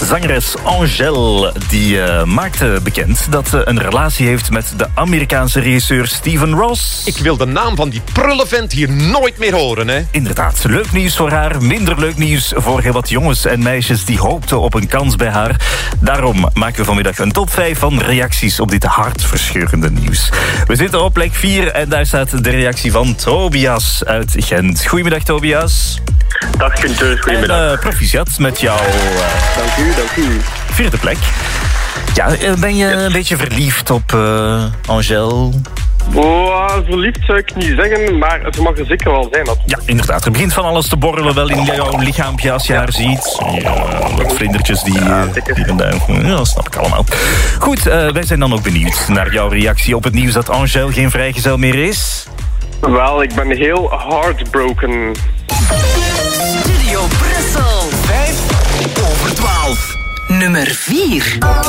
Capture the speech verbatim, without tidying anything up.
Zangeres Angèle die uh, maakte bekend dat ze een relatie heeft met de Amerikaanse regisseur Stephen Ross. Ik wil de naam van die prullenvent hier nooit meer horen, hè? Inderdaad, leuk nieuws voor haar, minder leuk nieuws voor heel wat jongens en meisjes die hoopten op een kans bij haar. Daarom maken we vanmiddag een top vijf van reacties op dit hartverscheurende nieuws. We zitten op plek vier en daar staat de reactie van Tobias uit Gent. Goedemiddag, Tobias. Dag Gunther, goedemiddag. En uh, proficiat met jouw uh, dank u, dank u. vierde plek. Ja, ben je een beetje verliefd op uh, Angèle? Oh, verliefd zou ik niet zeggen, maar ze mag er zeker wel zijn. Dat... Ja, inderdaad. Er begint van alles te borrelen wel in jouw lichaampje als je haar ziet. Ja, wat vlindertjes die... Ja, die en ja, dat snap ik allemaal. Goed, uh, wij zijn dan ook benieuwd naar jouw reactie op het nieuws dat Angèle geen vrijgezel meer is. Wel, ik ben heel heartbroken. Studio Brussel. vijf over twaalf. Nummer vier.